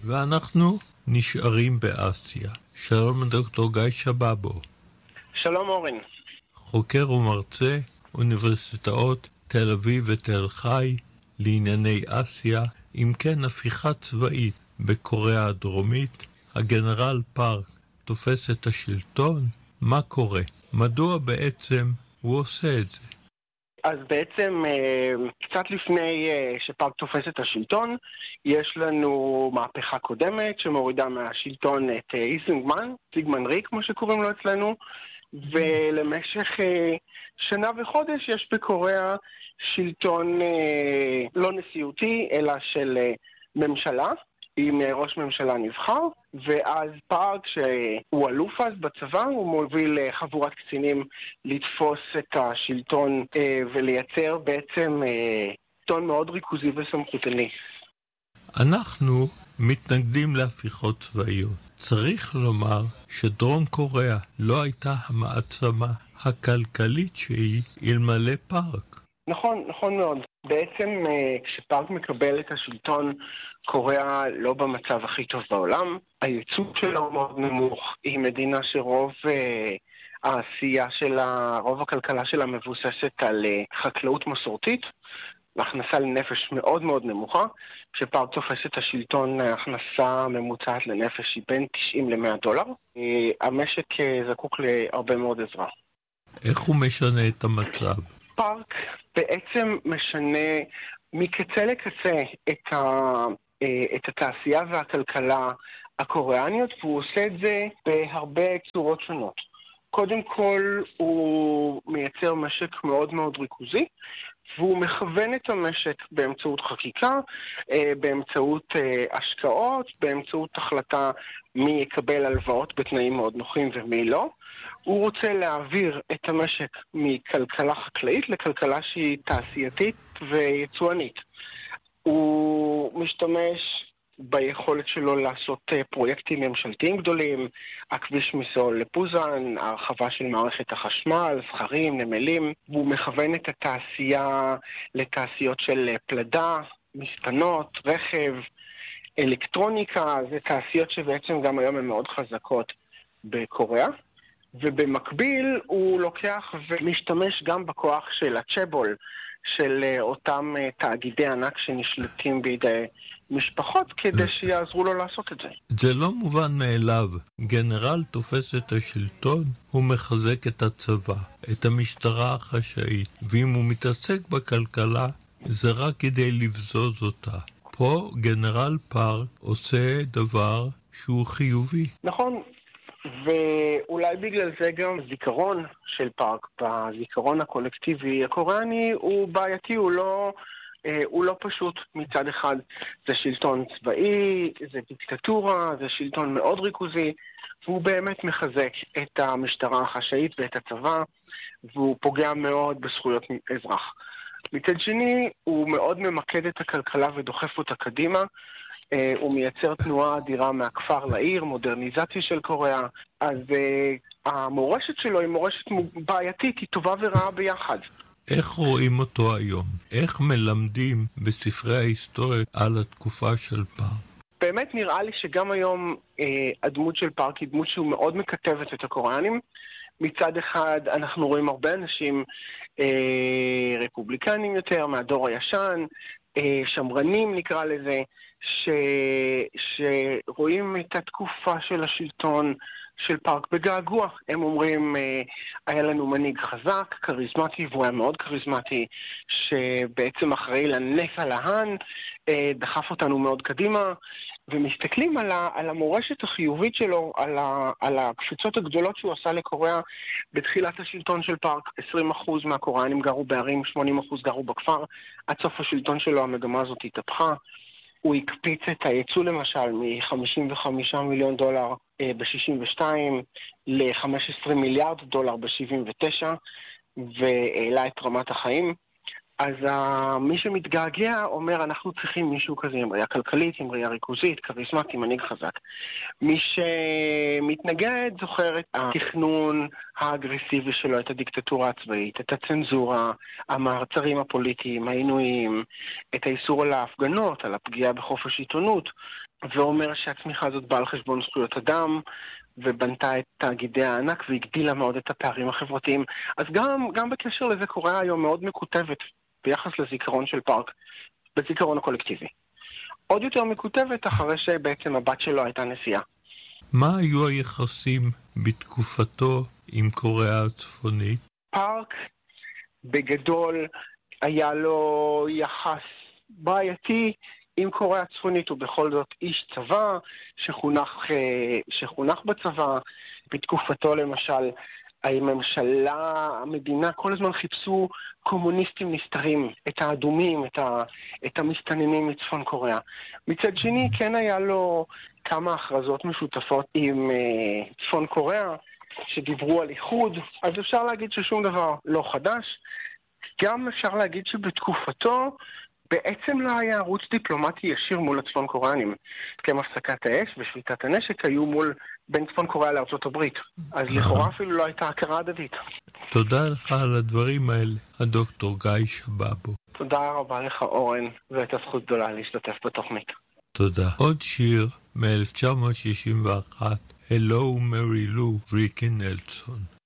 ואנחנו נשארים באסיה. שלום דוקטור גיא שבאבו. שלום אורן. חוקר ומרצה, אוניברסיטאות תל אביב ותל חי לענייני אסיה. אם כן, הפיכה צבאית בקוריאה הדרומית, הגנרל פארק תופס את השלטון. מה קורה? מדוע בעצם הוא עושה את זה? אז בעצם קצת לפני שפארק תופס את השלטון, יש לנו מהפכה קודמת שמורידה מהשלטון את סיגמן ריק, כמו שקוראים לו אצלנו, ולמשך שנה וחודש יש בקוריאה שלטון לא נשיאותי, אלא של ממשלה, עם ראש ממשלה נבחר, ואז פארק שהוא אלוף אז בצבא, הוא מוביל חבורת קצינים לתפוס את השלטון ולייצר בעצם שלטון מאוד ריכוזי וסמכותני. אנחנו מתנגדים להפיכות צבאיות. צריך לומר שדרום קוריאה לא הייתה המעצמה הכלכלית שהיא אלמלא פארק. נכון מאוד. בעצם כשפארק מקבל את השלטון, קוריאה לא במצב הכי טוב בעולם. הייצוג שלה הוא מאוד נמוך. היא מדינה שרוב העשייה שלה, רוב הכלכלה שלה מבוססת על חקלאות מסורתית. הכנסה לנפש מאוד מאוד נמוכה. כשפארק תופס את השלטון, ההכנסה ממוצעת לנפש היא בין $90 ל$100. המשק זקוק להרבה מאוד עזרה. איך הוא משנה את המצב? פארק בעצם משנה מקצה לקצה את התעשייה והכלכלה הקוריאניות, והוא עושה את זה בהרבה צורות שונות. קודם כל הוא מייצר משק מאוד מאוד ריכוזי, והוא מכוון את המשק באמצעות חקיקה, באמצעות השקעות, באמצעות החלטה מי יקבל הלוואות בתנאים מאוד נוחים ומי לא. הוא רוצה להעביר את המשק מכלכלה חקלאית לכלכלה שהיא תעשייתית ויצואנית. הוא משתמש ביכולת שלו לעשות פרויקטים ממשלתיים גדולים, הכביש מסול לפוזן, הרחבה של מערכת החשמל, סחרים, נמלים, והוא מכוון את התעשייה לתעשיות של פלדה, מספנות, רכב, אלקטרוניקה, זה תעשיות שבעצם גם היום הן מאוד חזקות בקוריאה. ובמקביל הוא לוקח ומשתמש גם בכוח של הצ'בול, של אותם תאגידי ענק שנשלטים בידי משפחות, כדי שיעזרו לו לעשות את זה. זה לא מובן מאליו. גנרל תופס את השלטון, הוא מחזק את הצבא, את המשטרה החשאית, ואם הוא מתעסק בכלכלה, זה רק כדי לבזוז אותה. פה גנרל פארק עושה דבר שהוא חיובי. נכון. ואולי בגלל זה גם זיכרון של פארק, בזיכרון הקולקטיבי הקוריאני, הוא בעייתי, הוא לא פשוט. מצד אחד זה שלטון צבאי, זה דיקטטורה, זה שלטון מאוד ריכוזי, והוא באמת מחזק את המשטרה החשאית ואת הצבא, והוא פוגע מאוד בזכויות אזרח. מצד שני, הוא מאוד ממקד את הכלכלה ודוחף אותה קדימה, הוא מייצר תנועה אדירה מהכפר לעיר, מודרניזציה של קוריאה. אז המורשת שלו היא מורשת בעייתית, היא טובה ורעה ביחד. איך רואים אותו היום? איך מלמדים בספרי ההיסטוריה על התקופה של פארק? באמת נראה לי שגם היום הדמות של פארק היא דמות שהוא מאוד מקטבת את הקוריאנים. מצד אחד אנחנו רואים הרבה אנשים רפובליקנים יותר, מהדור הישן, שמרנים נקרא לזה, שרואים את התקופה של השלטון של פארק בגעגוע. הם אומרים, היה לנו מנהיג חזק, כריזמטי, והוא היה מאוד כריזמטי, שבעצם אחראי לנס הלהן, דחף אותנו מאוד קדימה, ומסתכלים על המורשת החיובית שלו, על הקפיצות הגדולות שהוא עשה לקוריאה בתחילת השלטון של פארק. 20% מהקוריאנים גרו בערים, 80% גרו בכפר. עד סוף השלטון שלו המגמה הזאת התהפכה. הוא הקפיץ את הייצוא למשל מ$55 מיליון ב-62 ל$15 מיליארד ב-79, והעלה את רמת החיים. אז מי שמתגעגע אומר, אנחנו צריכים מישהו כזה עם ראייה כלכלית, עם ראייה ריכוזית, כריזמטי, מנהיג חזק. מי שמתנגד זוכר את התכנון האגרסיבי שלו, את הדיקטטורה הצבאית, את הצנזורה, המעצרים הפוליטיים, העינויים, את האיסור על ההפגנות, על הפגיעה בחופש עיתונות, ואומר שהצמיחה הזאת באה על חשבון זכויות אדם, ובנתה את תאגידי הענק והגדילה מאוד את הפערים החברתיים. אז גם בקשר לזה קורה היום מאוד מקוטבת ביחס לזיכרון של פארק, בזיכרון הקולקטיבי. עוד יותר מקוטבת אחרי שבעצם הבת שלו הייתה נשיאה. מה היו היחסים בתקופתו עם קוריאה הצפונית? פארק בגדול היה לו יחס בעייתי עם קוריאה הצפונית, הוא בכל זאת איש צבא שחונך בצבא. בתקופתו למשל הממשלה, המדינה כל הזמן חיפשו קומוניסטים נסתרים, את האדומים, את המסתננים מצפון קוריאה. מצד שני כן היה לו כמה הכרזות משותפות עם צפון קוריאה שדיברו על איחוד, אז אפשר להגיד ששום דבר לא חדש. גם אפשר להגיד שבתקופתו בעצם לא היה ערוץ דיפלומטי ישיר מול הצפון קוריאנים. הסכם הפסקת האש ושביתת הנשק היו בין צפון קוריאה לארצות הברית. אז לכאורה אפילו לא הייתה הכרה הדדית. תודה לך על הדברים האלה, הדוקטור גיא שבאבו. תודה רבה לך אורן, והייתה זכות גדולה להשתתף בתוכנית. תודה. עוד שיר מ-1961, Hello Mary Lou, ריקי נלסון.